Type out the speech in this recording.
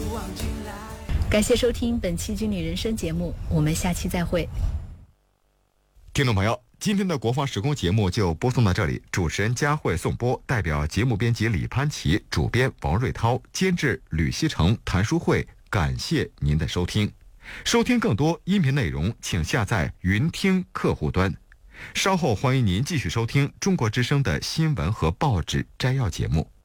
感谢收听本期《军旅人生》节目，我们下期再会。 听众朋友，今天的国防时空节目就播送到这里，主持人佳慧颂播，代表节目编辑李潘奇，主编王瑞涛，监制吕希成、谭书慧，感谢您的收听。收听更多音频内容，请下载云听客户端。稍后欢迎您继续收听中国之声的新闻和报纸摘要节目。